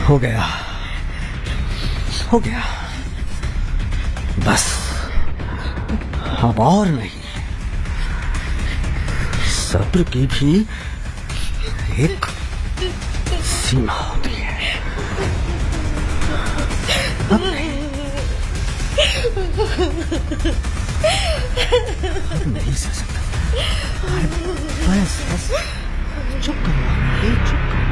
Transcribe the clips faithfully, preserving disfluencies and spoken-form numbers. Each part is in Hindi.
हो गया, हो गया, बस अब और नहीं। सब्र की भी एक सीमा होती है। अब नहीं, अब नहीं सह सकता। बस बस चुप करो, चुप करो।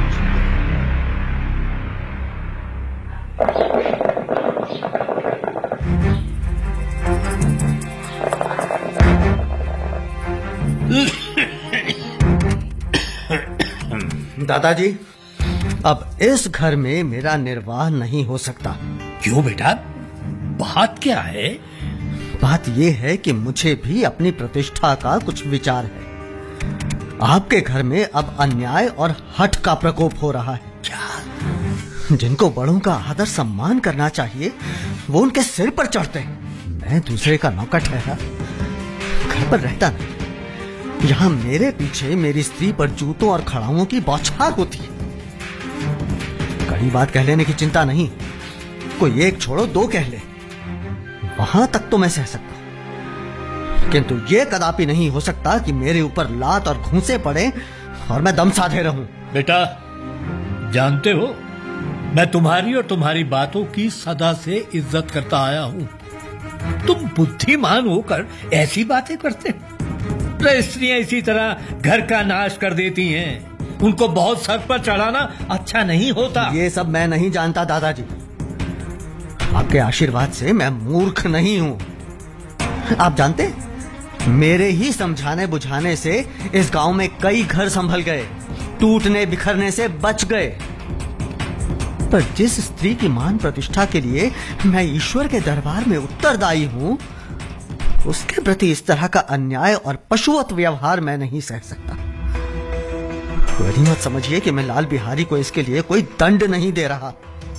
दादाजी, अब इस घर में मेरा निर्वाह नहीं हो सकता। क्यों बेटा, बात क्या है? बात यह है कि मुझे भी अपनी प्रतिष्ठा का कुछ विचार है। आपके घर में अब अन्याय और हठ का प्रकोप हो रहा है। क्या? जिनको बड़ों का आदर सम्मान करना चाहिए वो उनके सिर पर चढ़ते हैं। मैं दूसरे का नौकर ठहरा, घर पर रहता नहीं। यहाँ मेरे पीछे मेरी स्त्री पर जूतों और खड़ाओं की बौछार होती है। कड़ी बात कह लेने की चिंता नहीं, कोई एक छोड़ो दो कह ले, वहां तक तो मैं सह सकता हूं, किंतु ये कदापि नहीं हो सकता कि मेरे ऊपर लात और घूंसे पड़े और मैं दम साधे रहूं। बेटा, जानते हो मैं तुम्हारी और तुम्हारी बातों की सदा से इज्जत करता आया हूं। तुम बुद्धिमान होकर ऐसी बातें करते हो। स्त्रियां इसी तरह घर का नाश कर देती हैं। उनको बहुत सर पर चढ़ाना अच्छा नहीं होता। ये सब मैं नहीं जानता दादाजी। आपके आशीर्वाद से मैं मूर्ख नहीं हूं। आप जानते, मेरे ही समझाने बुझाने से इस गांव में कई घर संभल गए, टूटने बिखरने से बच गए। पर जिस स्त्री की मान प्रतिष्ठा के लिए मैं ईश्वर के दरबार में उत्तरदायी हूं, उसके प्रति इस तरह का अन्याय और पशुवत व्यवहार मैं नहीं सह सकता। बड़ी मत समझिए कि मैं लाल बिहारी को इसके लिए कोई दंड नहीं दे रहा।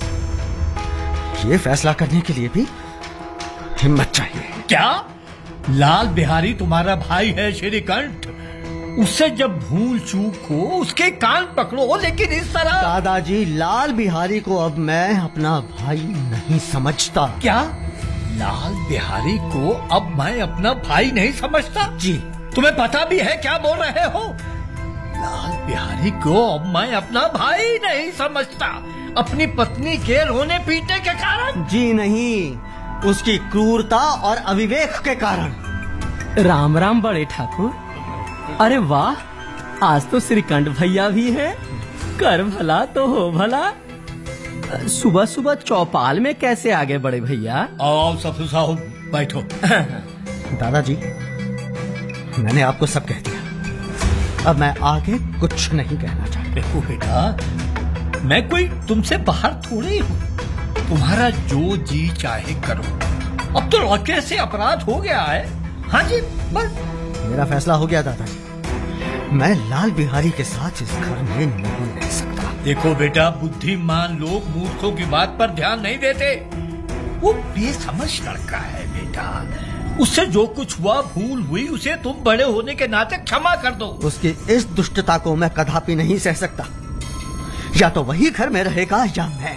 ये फैसला करने के लिए भी हिम्मत चाहिए। क्या? लाल बिहारी तुम्हारा भाई है श्रीकंठ। उससे जब भूल चूक हो उसके कान पकड़ो, लेकिन इस तरह। दादाजी, लाल बिहारी को अब मैं अपना भाई नहीं समझता। क्या? लाल बिहारी को अब मैं अपना भाई नहीं समझता? जी। तुम्हें पता भी है क्या बोल रहे हो? लाल बिहारी को अब मैं अपना भाई नहीं समझता, अपनी पत्नी के रोने पीटने के कारण? जी नहीं, उसकी क्रूरता और अविवेक के कारण। राम राम बड़े ठाकुर। अरे वाह, आज तो श्रीकंठ भैया भी है। कर भला तो हो भला। सुबह सुबह चौपाल में कैसे आगे बड़े भैया? आओ सफू साहब, बैठो। दादाजी, मैंने आपको सब कह दिया, अब मैं आगे कुछ नहीं कहना चाहता। देखो बेटा, मैं कोई तुमसे बाहर थोड़ी हूँ। तुम्हारा जो जी चाहे करो। अब तो लौटे से अपराध हो गया है। हाँ जी, बस मेरा फैसला हो गया दादाजी। मैं लाल बिहारी के साथ इस घर में नहीं रह सकता। देखो बेटा, बुद्धिमान लोग मूर्खों की बात पर ध्यान नहीं देते। वो बेसमझ लड़का है बेटा। उससे जो कुछ हुआ भूल हुई, उसे तुम बड़े होने के नाते क्षमा कर दो। उसकी इस दुष्टता को मैं कदापि नहीं सह सकता। या तो वही घर में रहेगा या मैं।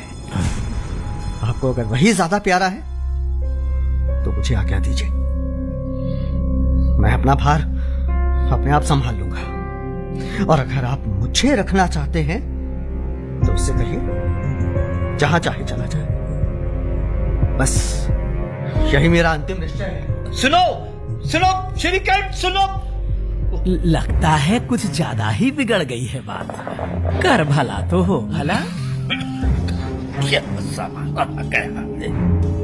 आपको अगर वही ज्यादा प्यारा है तो मुझे आज्ञा दीजिए। मैं अपना भार अपने आप संभाल लूंगा, और अगर आप मुझे रखना चाहते हैं तो उससे कहिए जहां चाहे चला जाए। बस यही मेरा अंतिम निश्चय है। सुनो सुनो श्रीकंठ, सुनो। लगता है कुछ ज्यादा ही बिगड़ गई है बात। कर भला तो हो भला। क्या